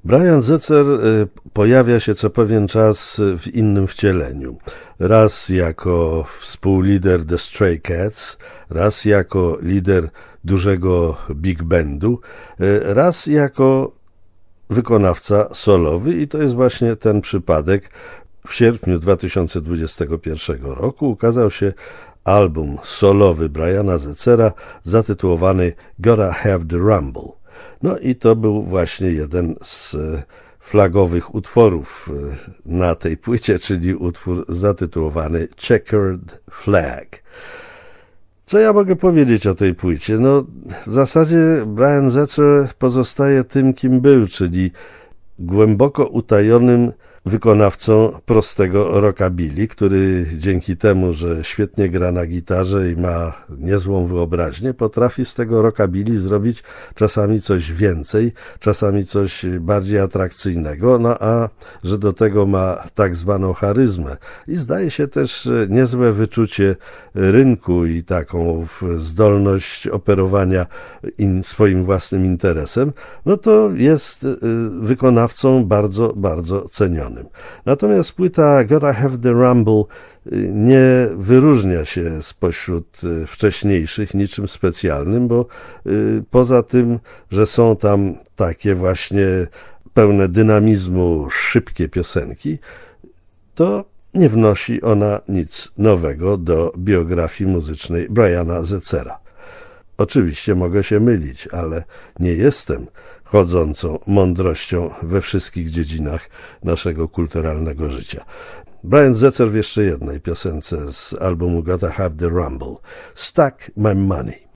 Brian Setzer pojawia się co pewien czas w innym wcieleniu. Raz jako współlider The Stray Cats, raz jako lider dużego big bandu, raz jako wykonawca solowy i to jest właśnie ten przypadek. W sierpniu 2021 roku ukazał się album solowy Briana Setzera zatytułowany Gotta Have the Rumble. No i to był właśnie jeden z flagowych utworów na tej płycie, czyli utwór zatytułowany Checkered Flag. Co ja mogę powiedzieć o tej płycie? No, w zasadzie Brian Setzer pozostaje tym, kim był, czyli głęboko utajonym wykonawcą prostego rockabilly, który dzięki temu, że świetnie gra na gitarze i ma niezłą wyobraźnię, potrafi z tego rockabilly zrobić czasami coś więcej, czasami coś bardziej atrakcyjnego, no a że do tego ma tak zwaną charyzmę i zdaje się też niezłe wyczucie rynku i taką zdolność operowania swoim własnym interesem, no to jest wykonawcą bardzo, bardzo cenionym. Natomiast płyta Gotta Have the Rumble nie wyróżnia się spośród wcześniejszych niczym specjalnym, bo poza tym, że są tam takie właśnie pełne dynamizmu szybkie piosenki, to nie wnosi ona nic nowego do biografii muzycznej Briana Setzera. Oczywiście mogę się mylić, ale nie jestem chodzącą mądrością we wszystkich dziedzinach naszego kulturalnego życia. Brian Setzer w jeszcze jednej piosence z albumu Gotta Have the Rumble, Stack My Money.